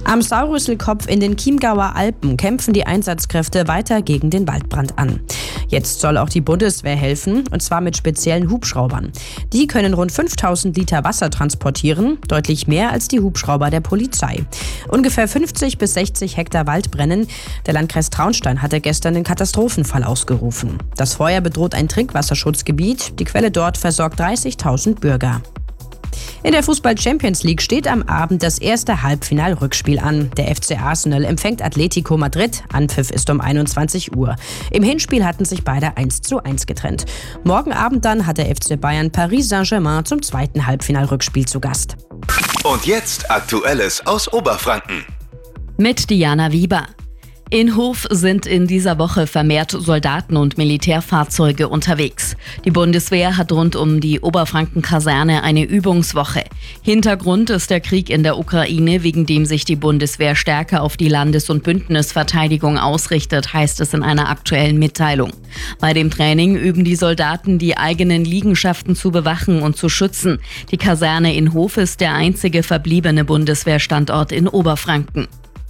Am Saurrüsselkopf in den Chiemgauer Alpen kämpfen die Einsatzkräfte weiter gegen den Waldbrand an. Jetzt soll auch die Bundeswehr helfen, und zwar mit speziellen Hubschraubern. Die können rund 5000 Liter Wasser transportieren, deutlich mehr als die Hubschrauber der Polizei. Ungefähr 50 bis 60 Hektar Wald brennen. Der Landkreis Traunstein hatte gestern den Katastrophenfall ausgerufen. Das Feuer bedroht ein Trinkwasserschutzgebiet. Die Quelle dort versorgt 30.000 Bürger. In der Fußball-Champions League steht am Abend das erste Halbfinal-Rückspiel an. Der FC Arsenal empfängt Atletico Madrid. Anpfiff ist um 21 Uhr. Im Hinspiel hatten sich beide 1:1 getrennt. Morgen Abend dann hat der FC Bayern Paris Saint-Germain zum zweiten Halbfinal-Rückspiel zu Gast. Und jetzt Aktuelles aus Oberfranken. Mit Diana Wieber. In Hof sind in dieser Woche vermehrt Soldaten und Militärfahrzeuge unterwegs. Die Bundeswehr hat rund um die Oberfranken-Kaserne eine Übungswoche. Hintergrund ist der Krieg in der Ukraine, wegen dem sich die Bundeswehr stärker auf die Landes- und Bündnisverteidigung ausrichtet, heißt es in einer aktuellen Mitteilung. Bei dem Training üben die Soldaten, die eigenen Liegenschaften zu bewachen und zu schützen. Die Kaserne in Hof ist der einzige verbliebene Bundeswehrstandort in Oberfranken.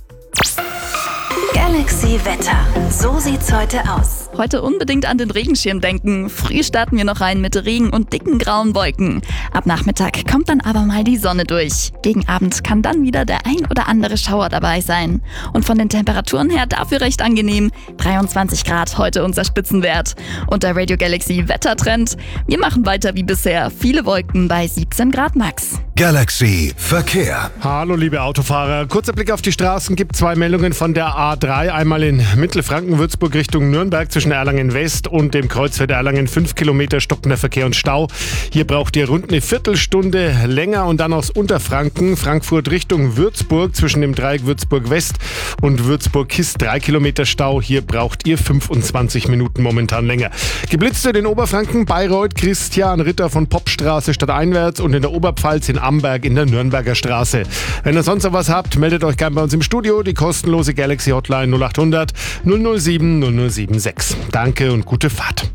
Galaxy Wetter. So sieht's heute aus. Heute unbedingt an den Regenschirm denken. Früh starten wir noch rein mit Regen und dicken grauen Wolken. Ab Nachmittag kommt dann aber mal die Sonne durch. Gegen Abend kann dann wieder der ein oder andere Schauer dabei sein. Und von den Temperaturen her dafür recht angenehm. 23 Grad heute unser Spitzenwert. Und der Radio Galaxy Wettertrend. Wir machen weiter wie bisher. Viele Wolken bei 17 Grad max. Galaxy Verkehr. Hallo liebe Autofahrer. Kurzer Blick auf die Straßen. Gibt 2 Meldungen von der A3. Einmal in Mittelfranken, Würzburg Richtung Nürnberg zwischen Erlangen West und dem Kreuzfeld Erlangen. 5 Kilometer stockender Verkehr und Stau. Hier braucht ihr rund eine Viertelstunde länger. Und dann aus Unterfranken, Frankfurt Richtung Würzburg zwischen dem Dreieck Würzburg West und Würzburg-Kist 3 Kilometer Stau. Hier braucht ihr 25 Minuten momentan länger. Geblitzt in den Oberfranken, Bayreuth, Christian Ritter von Popstraße stadteinwärts und in der Oberpfalz in Amberg in der Nürnberger Straße. Wenn ihr sonst noch was habt, meldet euch gerne bei uns im Studio. Die kostenlose Galaxy Hotline 0800 007 0076. Danke und gute Fahrt.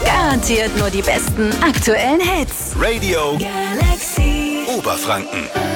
Garantiert nur die besten aktuellen Hits. Radio Galaxy Oberfranken.